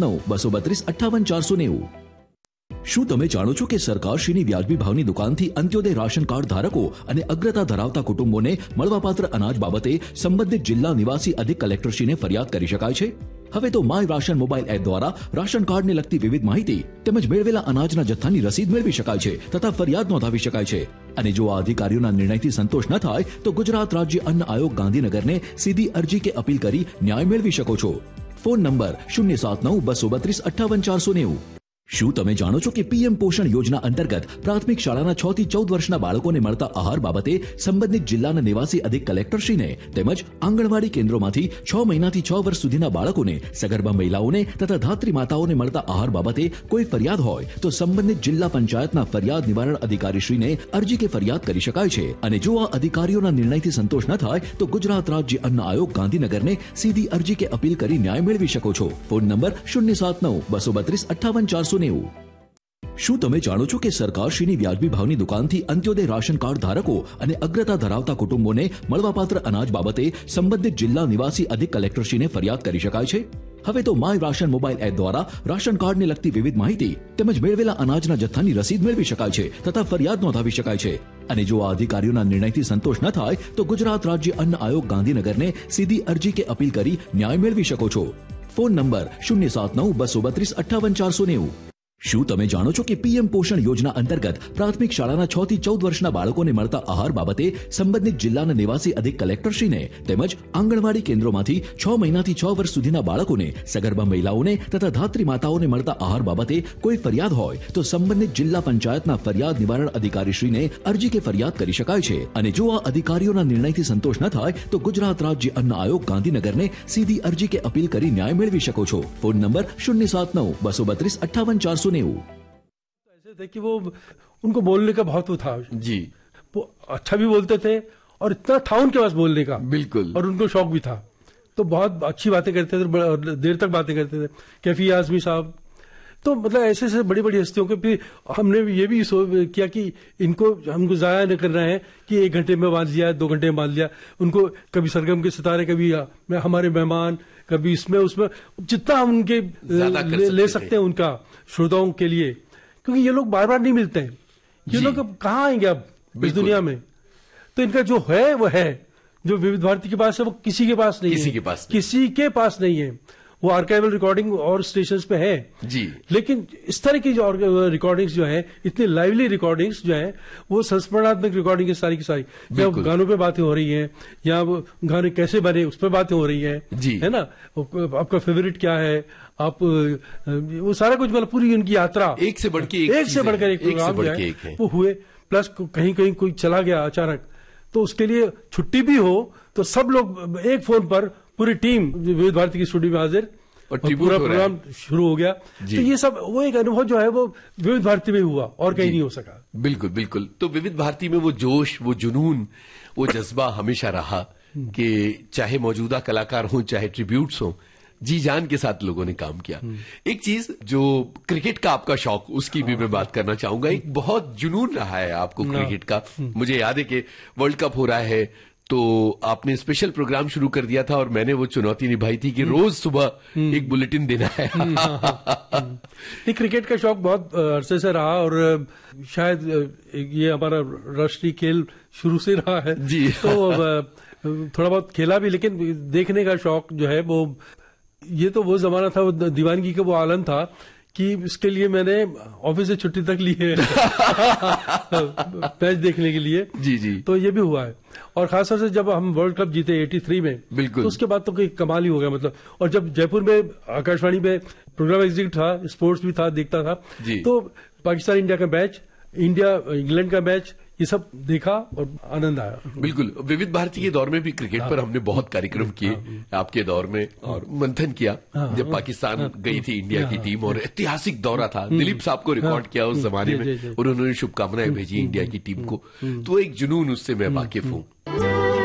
079-232-58-490। શું તમે જાણો છો કે સરકારશ્રીની વ્યાજબી ભાવની દુકાનથી અંત્યોદય રાશન કાર્ડ ધારકો અને અગ્રતા ધરાવતા કુટુંબોને મળવાપાત્ર અનાજ બાબતે સંબંધિત જિલ્લા નિવાસી અધિક કલેક્ટરશ્રીને ફરિયાદ કરી શકાય છે? હવે તો માય રાશન મોબાઈલ એપ દ્વારા રાશન કાર્ડને લગતી વિવિધ માહિતી તેમજ મેળવેલા અનાજના જથ્થાની રસીદ મેળવી શકાય છે તથા ફરિયાદ નોંધાવી શકાય છે. અને જો આ અધિકારીઓના નિર્ણયથી સંતોષ ન થાય તો ગુજરાત રાજ્ય અન્ન આયોગ ગાંધીનગરને સીધી અરજી કે અપીલ કરી ન્યાય મેળવી શકો છો. Phone number 079-232-58-490. શું તમે જાણો છો કે પીએમ પોષણ યોજના અંતર્ગત પ્રાથમિક શાળાના 6 થી 14 વર્ષના બાળકોને મળતા આહાર બાબતે સંબંધિત જિલ્લાના નિવાસી અધિક કલેક્ટરશ્રીને તેમજ આંગણવાડી કેન્દ્રોમાંથી 6 મહિનાથી 6 વર્ષ સુધીના બાળકોને, સગર્ભા મહિલાઓને તથા ધાત્રી માતાઓને મળતા આહાર બાબતે કોઈ ફરિયાદ હોય તો સંબંધિત જિલ્લા પંચાયતના ફરિયાદ નિવારણ અધિકારીશ્રીને અરજી કે ફરિયાદ કરી શકાય છે. અને જો આ અધિકારીઓના નિર્ણયથી સંતોષ ન થાય તો ગુજરાત રાજ્ય અન્ન આયોગ ગાંધીનગરને સીધી અરજી કે અપીલ કરી ન્યાય મેળવી શકો છો. Phone number 079-232-58-490. શું તમે જાણો છો કે સરકારશ્રીની વ્યાજબી ભાવની દુકાનથી અંત્યોદય રાશન કાર્ડ ધારકો અને અગ્રતા ધરાવતા કુટુંબોને મળવાપાત્ર અનાજ બાબતે સંબંધિત જિલ્લા નિવાસી અધિક કલેક્ટરશ્રીને ફરિયાદ કરી શકાય છે? હવે તો માય રાશન મોબાઈલ એપ દ્વારા રાશન કાર્ડને લગતી વિવિધ માહિતી તેમજ મેળવેલા અનાજના જથ્થાની રસીદ મેળવી શકાય છે તથા ફરિયાદ નોંધાવી શકાય છે. અને જો આ અધિકારીઓના નિર્ણયથી સંતોષ ન થાય તો ગુજરાત રાજ્ય અન્ન આયોગ ગાંધીનગરને સીધી અરજી કે અપીલ કરી ન્યાય મેળવી શકો છો. Phone number 079-232-58-490. શું તમે જાણો છો કે પીએમ પોષણ યોજના અંતર્ગત પ્રાથમિક શાળાના 6 થી 14 વર્ષના બાળકોને મળતા આહાર બાબતે સંબંધિત જિલ્લાના નિવાસી અધિક કલેક્ટરશ્રીને તેમજ આંગણવાડી કેન્દ્રોમાંથી 6 મહિનાથી 6 વર્ષ સુધીના બાળકોને, સગર્ભા મહિલાઓને તથા ધાત્રી માતાઓને મળતા આહાર બાબતે કોઈ ફરિયાદ હોય તો સંબંધિત જિલ્લા પંચાયતના ફરિયાદ નિવારણ અધિકારીશ્રીને અરજી કે ફરિયાદ કરી શકાય છે. અને જો આ અધિકારીઓના નિર્ણયથી સંતોષ ન થાય તો ગુજરાત રાજ્ય અન્ન આયોગ ગાંધીનગરને સીધી અરજી કે અપીલ કરી ન્યાય મેળવી શકો છો. Phone number 079-232-58-490. ऐसे थे कि वो उनको बोलने का बहुत वो था जी, वो अच्छा भी बोलते थे और इतना था उनके पास बोलने का, बिल्कुल, और उनको शौक भी था. तो बहुत अच्छी बातें करते थे, देर तक बातें करते थे. कैफी आजमी साहब, तो मतलब ऐसे ऐसे बड़ी बड़ी हस्तियों के फिर हमने ये भी किया कि हमको जाया नहीं करना है कि 1 घंटे में बांध लिया, 2 घंटे में बांध लिया. उनको कभी सरगम के सितारे, कभी हमारे मेहमान, कभी इसमें उसमें, जितना हम उनके ले सकते हैं उनका श्रोताओं के लिए, क्योंकि ये लोग बार बार नहीं मिलते हैं. ये लोग अब कहाँ आएंगे अब इस दुनिया में? तो इनका जो है वो है, जो विविध भारती के पास है वो किसी के पास नहीं है, किसी के पास नहीं है. वो आर्काइवल रिकॉर्डिंग और स्टेशंस पे है जी, लेकिन इस तरह की जो रिकॉर्डिंग्स जो है, इतनी लाइवली रिकॉर्डिंग्स जो है, वो संस्मरणात्मक रिकॉर्डिंग की सारी जब गानों पे बातें हो रही हैं या वो गाने कैसे बने उस पर बातें हो रही हैं, है ना, आपका फेवरेट क्या है, आप वो सारा कुछ, मतलब पूरी उनकी यात्रा एक से बढ़कर एक प्रोग्राम जो है वो हुए. प्लस कहीं कहीं कोई चला गया अचानक तो उसके लिए छुट्टी भी हो तो सब लोग एक फोन पर, पूरी टीम विविध भारती की स्टूडियो में हाजिर और पूरा प्रोग्राम शुरू हो गया. तो ये सब वो एक अनुभव जो है वो विविध भारती में हुआ और कहीं नहीं हो सका. बिल्कुल बिल्कुल. तो विविध भारती में वो जोश, वो जुनून, वो जज्बा हमेशा रहा कि चाहे मौजूदा कलाकार हों, चाहे ट्रिब्यूट्स हों, जी जान के साथ लोगों ने काम किया. एक चीज जो क्रिकेट का आपका शौक, उसकी भी मैं बात करना चाहूंगा. एक बहुत जुनून रहा है आपको क्रिकेट का. मुझे याद है कि वर्ल्ड कप हो रहा है तो आपने स्पेशल प्रोग्राम शुरू कर दिया था और मैंने वो चुनौती निभाई थी कि रोज सुबह एक बुलेटिन देना है. ये क्रिकेट का शौक बहुत अरसे से रहा और शायद ये हमारा राष्ट्रीय खेल शुरू से रहा है जी. तो थोड़ा बहुत खेला भी, लेकिन देखने का शौक जो है वो, ये तो वो जमाना था, वो दीवानगी का वो आलम था कि इसके लिए मैंने ऑफिस से छुट्टी तक ली है मैच देखने के लिए. जी जी. तो ये भी हुआ है. और खासतौर से जब हम वर्ल्ड कप जीते 83 में, बिल्कुल, तो उसके बाद तो कोई कमाल ही हो गया, मतलब. और जब जयपुर में आकाशवाणी में प्रोग्राम एग्जीक्यूटिव था, स्पोर्ट्स भी था, देखता था, तो पाकिस्तान इंडिया का मैच, इंडिया इंग्लैंड का मैच, ये सब देखा और आनंद आया. बिल्कुल. विविध भारती के दौर में भी क्रिकेट पर हमने बहुत कार्यक्रम किए आपके दौर में और मंथन किया जब पाकिस्तान गई थी इंडिया की टीम, और ऐतिहासिक दौरा था. दिलीप साहब को रिकॉर्ड किया उस जमाने में और उन्होंने शुभकामनाएं भेजी इंडिया की टीम को. तो एक जुनून उससे मैं वाकिफ हूं.